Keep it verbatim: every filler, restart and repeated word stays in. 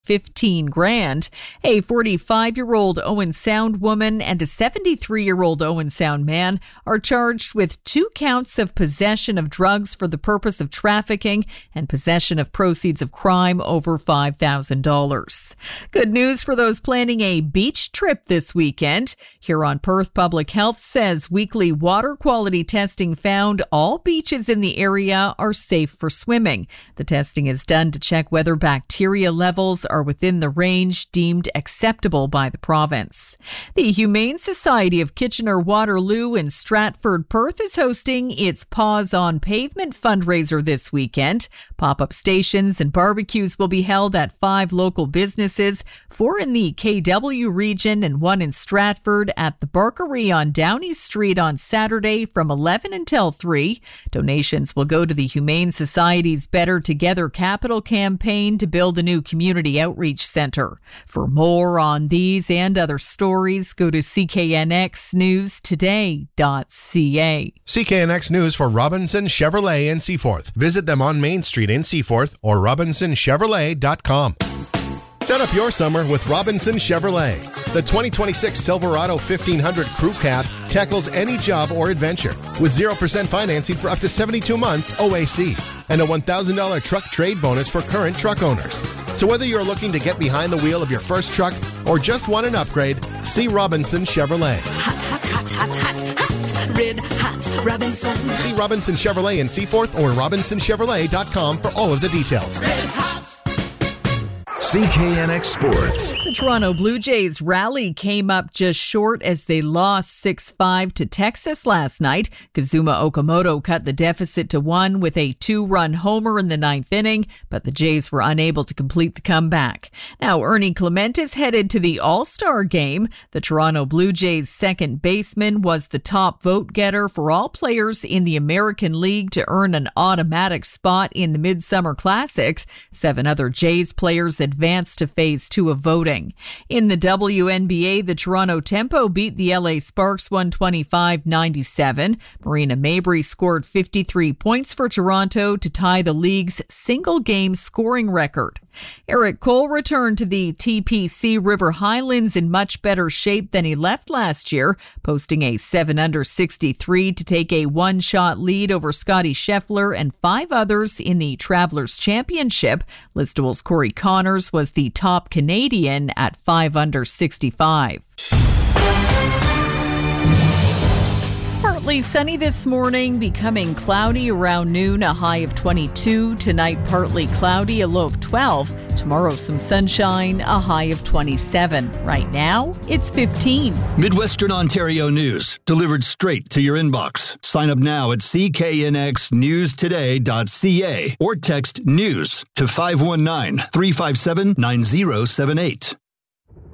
fifteen grand. A forty-five-year-old Owen Sound woman and a seventy-three-year-old Owen Sound man are charged with two counts of possession of drugs for the purpose of trafficking and possession of proceeds of crime over five thousand dollars. Good news for those planning a beach trip this weekend. Huron Perth Public Health says weekly water quality testing found all beaches in the area are safe for swimming. The testing is done to check whether bacteria levels are within the range deemed acceptable by the province. The Humane Society of Kitchener-Waterloo in Stratford, Perth is hosting its Paws on Pavement fundraiser this weekend. Pop-up stations and barbecues will be held at five local businesses, four in the K W region and one in Stratford at the Barkery on Downey Street on Saturday from eleven until three. Donations will go to the Humane Society's Better Together capital campaign to build a new community outreach center. For more on these and other stories, go to C K N X news today dot C A. C K N X News for Robinson Chevrolet in Seaforth. Visit them on Main Street in Seaforth or robinson chevrolet dot com. Set up your summer with Robinson Chevrolet. The twenty twenty-six Silverado fifteen hundred Crew Cab tackles any job or adventure with zero percent financing for up to seventy-two months O A C and a one thousand dollars truck trade bonus for current truck owners. So whether you're looking to get behind the wheel of your first truck or just want an upgrade, see Robinson Chevrolet. Hot, hot, hot, hot, hot, hot, red hot Robinson. See Robinson Chevrolet in Seaforth or robinson chevrolet dot com for all of the details. Red hot. C K N X Sports. The Toronto Blue Jays rally came up just short as they lost six five to Texas last night. Kazuma Okamoto cut the deficit to one with a two-run homer in the ninth inning, but the Jays were unable to complete the comeback. Now, Ernie Clement is headed to the All-Star game. The Toronto Blue Jays second baseman was the top vote getter for all players in the American League to earn an automatic spot in the Midsummer Classics. Seven other Jays players advanced to phase two of voting. In the W N B A, the Toronto Tempo beat the L A Sparks one twenty-five ninety-seven. Marina Mabrey scored fifty-three points for Toronto to tie the league's single-game scoring record. Eric Cole returned to the T P C River Highlands in much better shape than he left last year, posting a seven under sixty-three to take a one-shot lead over Scotty Scheffler and five others in the Travelers Championship. Listowel's Corey Connors was the top Canadian at five under sixty-five. Partly sunny this morning, becoming cloudy around noon, a high of twenty-two. Tonight, partly cloudy, a low of twelve. Tomorrow, some sunshine, a high of twenty-seven. Right now, it's fifteen. Midwestern Ontario news, delivered straight to your inbox. Sign up now at C K N X news today dot C A or text NEWS to five one nine, three five seven, nine zero seven eight.